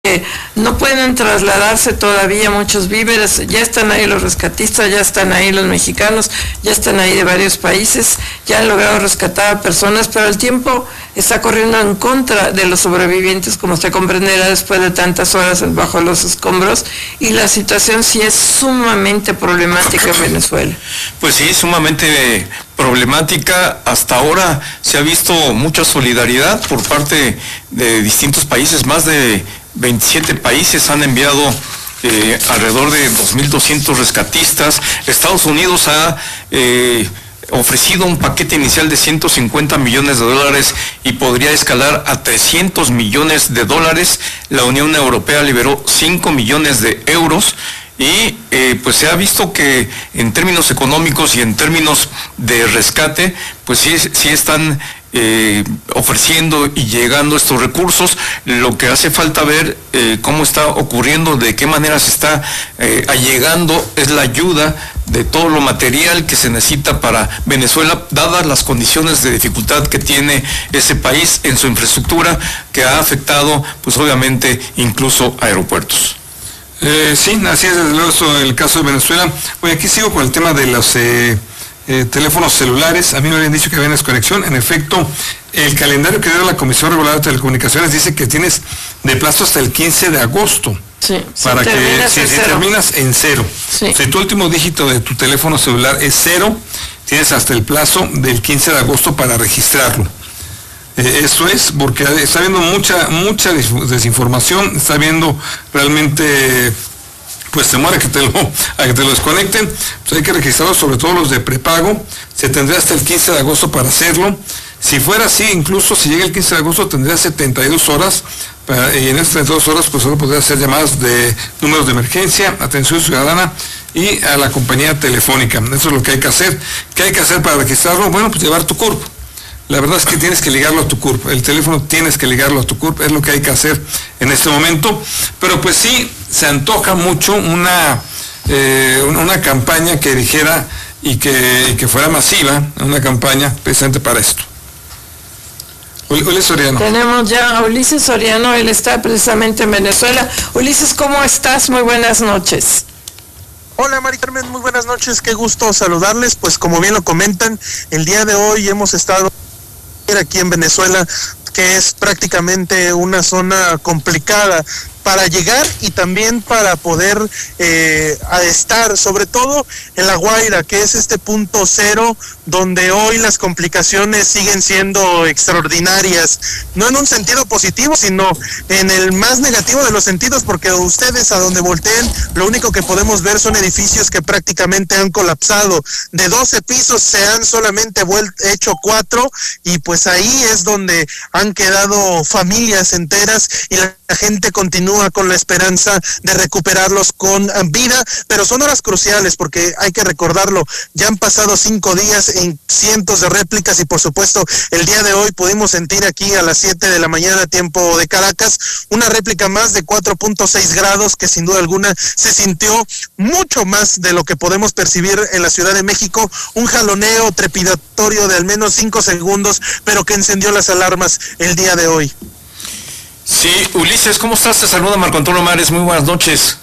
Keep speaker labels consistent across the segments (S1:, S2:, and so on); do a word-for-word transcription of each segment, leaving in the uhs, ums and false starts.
S1: no pueden trasladarse todavía muchos víveres. Ya están ahí los rescatistas, ya están ahí los mexicanos, ya están ahí de varios países, ya han logrado rescatar a personas, pero el tiempo está corriendo en contra de los sobrevivientes, como usted comprenderá, después de tantas horas bajo los escombros, y la situación sí es sumamente problemática en Venezuela.
S2: Pues sí, sumamente problemática. Hasta ahora se ha visto mucha solidaridad por parte de distintos países. Más de veintisiete países han enviado eh, alrededor de dos mil doscientos rescatistas. Estados Unidos ha eh, ofrecido un paquete inicial de ciento cincuenta millones de dólares y podría escalar a trescientos millones de dólares. La Unión Europea liberó cinco millones de euros. Y eh, pues se ha visto que en términos económicos y en términos de rescate, pues sí, sí están eh, ofreciendo y llegando estos recursos. Lo que hace falta ver eh, cómo está ocurriendo, de qué manera se está eh, allegando, es la ayuda de todo lo material que se necesita para Venezuela, dadas las condiciones de dificultad que tiene ese país en su infraestructura, que ha afectado, pues obviamente, incluso aeropuertos.
S3: Eh, sí, así es, desde luego, eso, el caso de Venezuela. Oye, aquí sigo con el tema de los eh, eh, teléfonos celulares. A mí me habían dicho que había una desconexión. En efecto, el calendario que dio la Comisión Reguladora de Telecomunicaciones dice que tienes de plazo hasta el quince de agosto.
S1: Sí,
S3: para
S1: si
S3: que
S1: terminas
S3: si,
S1: en
S3: si
S1: cero.
S3: terminas en cero.
S1: Sí.
S3: Si tu último dígito de tu teléfono celular es cero, tienes hasta el plazo del quince de agosto para registrarlo. Eh, eso es, porque está habiendo mucha mucha desinformación, está habiendo realmente pues temor a que te lo, a que te lo desconecten. Pues hay que registrarlo, sobre todo los de prepago. Se tendría hasta el quince de agosto para hacerlo. Si fuera así, incluso si llega el quince de agosto, tendría setenta y dos horas, para, y en esas setenta y dos horas pues solo podría hacer llamadas de números de emergencia, atención ciudadana y a la compañía telefónica. Eso es lo que hay que hacer. ¿Qué hay que hacer para registrarlo? Bueno, pues llevar tu C U R P. La verdad es que tienes que ligarlo a tu C U R P, el teléfono tienes que ligarlo a tu C U R P, es lo que hay que hacer en este momento, pero pues sí, se antoja mucho una, eh, una campaña que dijera y que, y que fuera masiva, una campaña precisamente para esto. Ulises Soriano.
S1: Tenemos ya a Ulises Soriano, él está precisamente en Venezuela. Ulises, ¿cómo estás? Muy buenas noches.
S4: Hola Mari Carmen, muy buenas noches, qué gusto saludarles. Pues como bien lo comentan, el día de hoy hemos estado aquí en Venezuela, que es prácticamente una zona complicada para llegar y también para poder eh, estar, sobre todo en La Guaira, que es este punto cero, donde hoy las complicaciones siguen siendo extraordinarias, no en un sentido positivo, sino en el más negativo de los sentidos, porque ustedes a donde volteen, lo único que podemos ver son edificios que prácticamente han colapsado. De doce pisos se han solamente hecho cuatro, y pues ahí es donde han quedado familias enteras, y la gente continúa con la esperanza de recuperarlos con vida, pero son horas cruciales porque hay que recordarlo, ya han pasado cinco días en cientos de réplicas, y por supuesto el día de hoy pudimos sentir aquí a las siete de la mañana tiempo de Caracas una réplica más de cuatro punto seis grados, que sin duda alguna se sintió mucho más de lo que podemos percibir en la Ciudad de México, un jaloneo trepidatorio de al menos cinco segundos, pero que encendió las alarmas el día de hoy.
S2: Sí, Ulises, ¿cómo estás? Te saluda Marco Antonio Mares, muy buenas noches.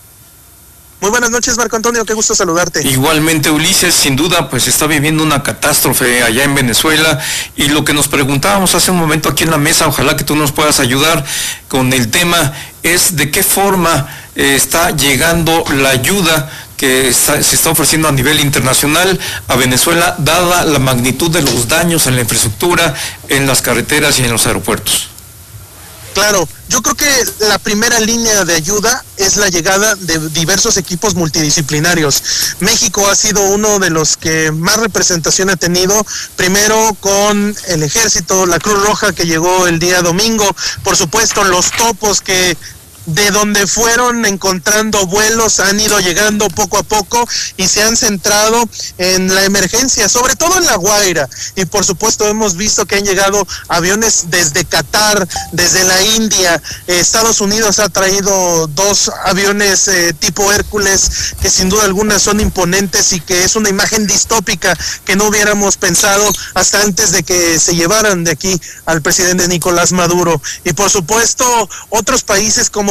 S4: Muy buenas noches, Marco Antonio, qué gusto saludarte.
S2: Igualmente, Ulises, sin duda, pues está viviendo una catástrofe allá en Venezuela, y lo que nos preguntábamos hace un momento aquí en la mesa, ojalá que tú nos puedas ayudar con el tema, es de qué forma eh, está llegando la ayuda que está, se está ofreciendo a nivel internacional a Venezuela, dada la magnitud de los daños en la infraestructura, en las carreteras y en los aeropuertos.
S4: Claro, yo creo que la primera línea de ayuda es la llegada de diversos equipos multidisciplinarios. México ha sido uno de los que más representación ha tenido, primero con el Ejército, la Cruz Roja que llegó el día domingo, por supuesto los topos que de donde fueron encontrando vuelos han ido llegando poco a poco y se han centrado en la emergencia, sobre todo en La Guaira, y por supuesto hemos visto que han llegado aviones desde Qatar, desde la India. eh, Estados Unidos ha traído dos aviones eh, tipo Hércules que sin duda alguna son imponentes y que es una imagen distópica que no hubiéramos pensado hasta antes de que se llevaran de aquí al presidente Nicolás Maduro. Y por supuesto otros países como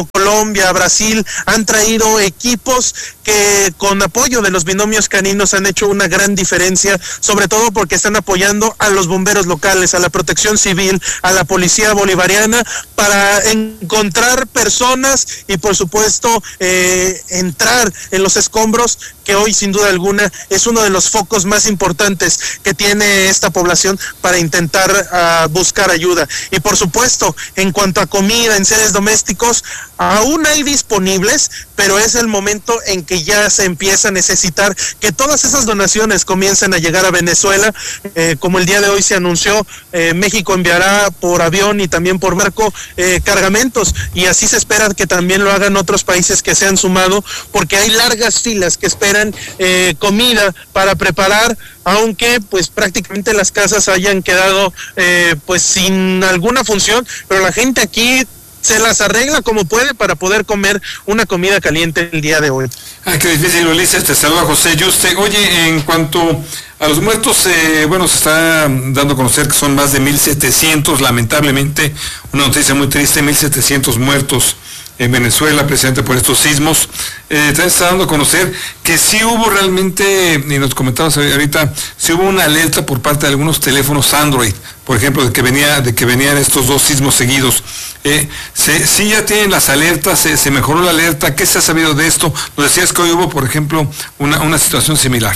S4: como Colombia, Brasil, han traído equipos que con apoyo de los binomios caninos han hecho una gran diferencia, sobre todo porque están apoyando a los bomberos locales, a la protección civil, a la policía bolivariana, para encontrar personas y por supuesto eh, entrar en los escombros, que hoy sin duda alguna es uno de los focos más importantes que tiene esta población para intentar uh, buscar ayuda. Y por supuesto, en cuanto a comida, enseres domésticos, aún hay disponibles, pero es el momento en que ya se empieza a necesitar que todas esas donaciones comiencen a llegar a Venezuela. Eh, como el día de hoy se anunció, eh, México enviará por avión y también por barco eh, cargamentos, y así se espera que también lo hagan otros países que se han sumado, porque hay largas filas que esperan eh, comida para preparar, aunque pues prácticamente las casas hayan quedado eh, pues sin alguna función, pero la gente aquí se las arregla como puede para poder comer una comida caliente el día de hoy.
S3: Ah, qué difícil, Ulises. Te saluda José Yuste. Oye, en cuanto a los muertos, eh, bueno, se está dando a conocer que son más de mil setecientos, lamentablemente, una noticia muy triste, mil setecientos muertos en Venezuela, precisamente por estos sismos. Eh, también está dando a conocer que sí hubo realmente, y nos comentabas ahorita, sí hubo una alerta por parte de algunos teléfonos Android, por ejemplo, de que venía, de que venían estos dos sismos seguidos. Eh, se, sí ya tienen las alertas, se, se mejoró la alerta. ¿Qué se ha sabido de esto? Nos decías que hoy hubo, por ejemplo, una, una situación similar.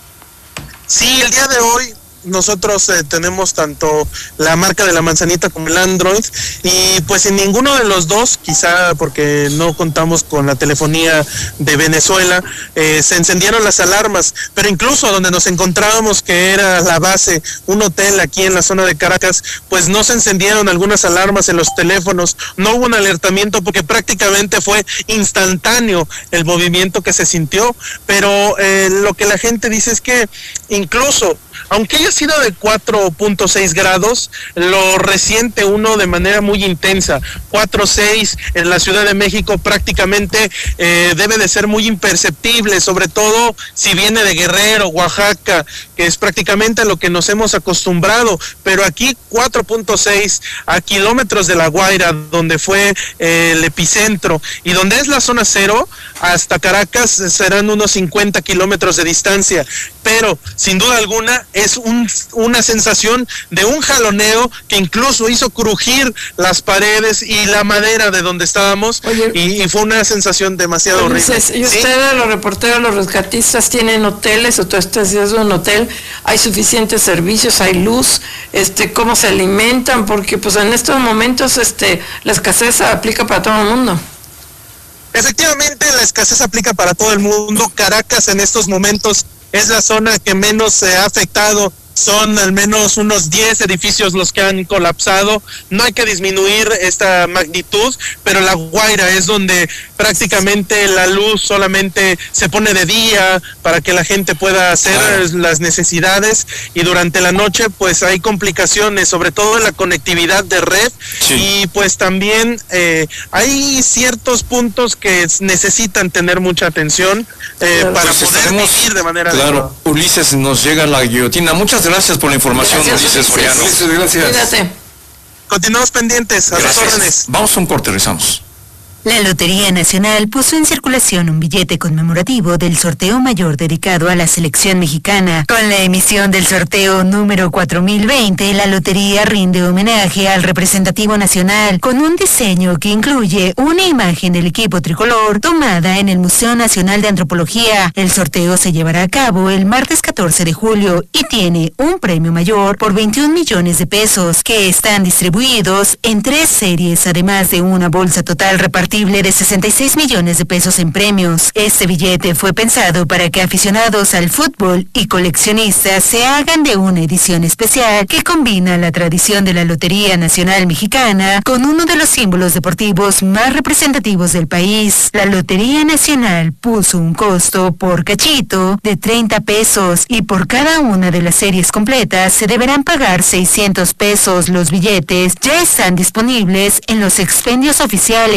S4: Sí, el día de hoy nosotros eh, tenemos tanto la marca de la manzanita como el Android, y pues en ninguno de los dos, quizá porque no contamos con la telefonía de Venezuela, eh, se encendieron las alarmas, pero incluso donde nos encontrábamos, que era la base, un hotel aquí en la zona de Caracas, pues no se encendieron algunas alarmas en los teléfonos, no hubo un alertamiento porque prácticamente fue instantáneo el movimiento que se sintió, pero eh, lo que la gente dice es que incluso aunque haya sido de cuatro punto seis grados, lo resiente uno de manera muy intensa. cuatro punto seis en la Ciudad de México prácticamente eh, debe de ser muy imperceptible, sobre todo si viene de Guerrero, Oaxaca, que es prácticamente a lo que nos hemos acostumbrado, pero aquí cuatro punto seis a kilómetros de La Guaira, donde fue eh, el epicentro, y donde es la zona cero, hasta Caracas serán unos cincuenta kilómetros de distancia, pero sin duda alguna es un, una sensación de un jaloneo que incluso hizo crujir las paredes y la madera de donde estábamos. Oye, y, y fue una sensación demasiado horrible.
S1: ¿Y ustedes, ¿sí? Los reporteros, los rescatistas, tienen hoteles o tú estás en un hotel? ¿Hay suficientes servicios? ¿Hay luz? Este, ¿cómo se alimentan? Porque pues en estos momentos este, la escasez aplica para todo el mundo.
S4: Efectivamente, la escasez aplica para todo el mundo. Caracas en estos momentos es la zona que menos se ha afectado. Son al menos unos diez edificios los que han colapsado. No hay que disminuir esta magnitud, pero La Guaira es donde prácticamente la luz solamente se pone de día para que la gente pueda hacer claro. las necesidades, y durante la noche pues hay complicaciones, sobre todo en la conectividad de red, sí. Y pues también eh, hay ciertos puntos que necesitan tener mucha atención eh, claro. para pues poder vivir de manera
S2: claro,
S4: adecuada.
S2: Ulises, nos llega la guillotina. Muchas gracias por la información,
S1: gracias,
S2: Ulises Soriano.
S3: Ulises, gracias.
S1: Cuídate.
S4: Continuamos pendientes, a
S2: gracias.
S4: las órdenes.
S2: Vamos a un corte, regresamos.
S5: La Lotería Nacional puso en circulación un billete conmemorativo del sorteo mayor dedicado a la selección mexicana. Con la emisión del sorteo número cuatro mil veinte, la Lotería rinde homenaje al representativo nacional con un diseño que incluye una imagen del equipo tricolor tomada en el Museo Nacional de Antropología. El sorteo se llevará a cabo el martes catorce de julio y tiene un premio mayor por veintiún millones de pesos que están distribuidos en tres series, además de una bolsa total repartida de sesenta y seis millones de pesos en premios. Este billete fue pensado para que aficionados al fútbol y coleccionistas se hagan de una edición especial que combina la tradición de la Lotería Nacional Mexicana con uno de los símbolos deportivos más representativos del país. La Lotería Nacional puso un costo por cachito de treinta pesos y por cada una de las series completas se deberán pagar seiscientos pesos. Los billetes ya están disponibles en los expendios oficiales. Con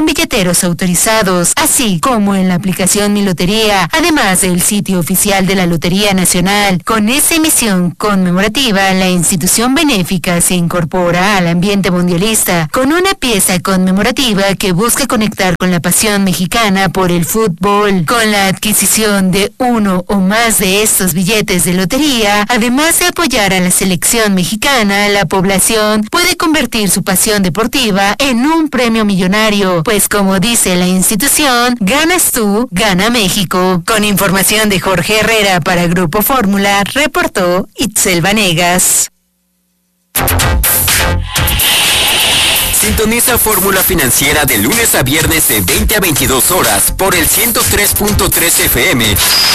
S5: con billeteros autorizados, así como en la aplicación Mi Lotería, además del sitio oficial de la Lotería Nacional. Con esa emisión conmemorativa, la institución benéfica se incorpora al ambiente mundialista con una pieza conmemorativa que busca conectar con la pasión mexicana por el fútbol. Con la adquisición de uno o más de estos billetes de lotería, además de apoyar a la selección mexicana, la población puede convertir su pasión deportiva en un premio millonario, pues como dice la institución, ganas tú, gana México. Con información de Jorge Herrera para Grupo Fórmula, reportó Itzel Vanegas.
S6: Sintoniza Fórmula Financiera de lunes a viernes de veinte a veintidós horas por el ciento tres punto tres F M